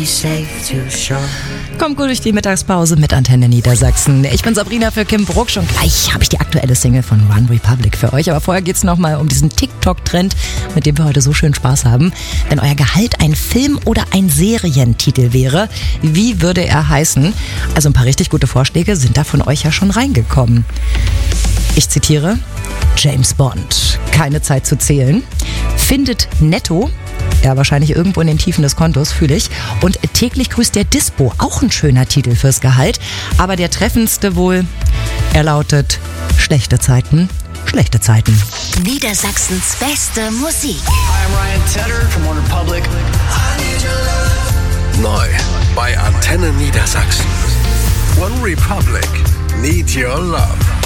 Kommt gut durch die Mittagspause mit Antenne Niedersachsen. Ich bin Sabrina für Kim Brucksch und gleich habe ich die aktuelle Single von One Republic für euch. Aber vorher geht's nochmal um diesen TikTok-Trend, mit dem wir heute so schön Spaß haben. Wenn euer Gehalt ein Film- oder ein Serientitel wäre, wie würde er heißen? Also ein paar richtig gute Vorschläge sind da von euch ja schon reingekommen. Ich zitiere: James Bond, keine Zeit zu zählen. Findet netto. Ja, wahrscheinlich irgendwo in den Tiefen des Kontos, fühle ich. Und täglich grüßt der Dispo, auch ein schöner Titel fürs Gehalt. Aber der treffendste wohl, er lautet: schlechte Zeiten, schlechte Zeiten. Niedersachsens beste Musik. Hi, I'm Ryan Tedder from One Republic. Neu bei Antenne Niedersachsen. One Republic. Need Your Love.